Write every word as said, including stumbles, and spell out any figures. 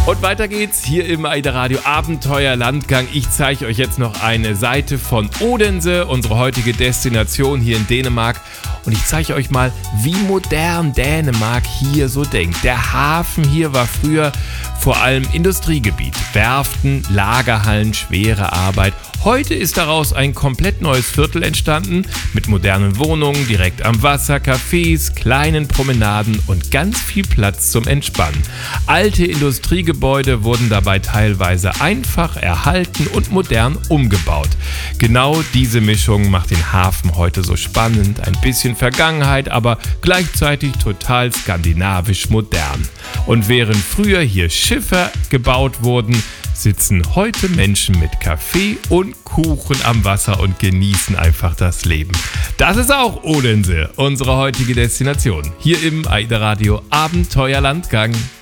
Und weiter geht's hier im AIDA Radio Abenteuer Landgang. Ich zeige euch jetzt noch eine Seite von Odense, unsere heutige Destination hier in Dänemark. Und ich zeige euch mal, wie modern Dänemark hier so denkt. Der Hafen hier war früher vor allem Industriegebiet. Werften, Lagerhallen, schwere Arbeit. Heute ist daraus ein komplett neues Viertel entstanden, mit modernen Wohnungen direkt am Wasser, Cafés, kleinen Promenaden und ganz viel Platz zum Entspannen. Alte Industriegebäude wurden dabei teilweise einfach erhalten und modern umgebaut. Genau diese Mischung macht den Hafen heute so spannend, ein bisschen Vergangenheit, aber gleichzeitig total skandinavisch modern. Und während früher hier Schiffe gebaut wurden, sitzen heute Menschen mit Kaffee und Kuchen am Wasser und genießen einfach das Leben. Das ist auch Odense, unsere heutige Destination. Hier im AIDA Radio Abenteuer Landgang.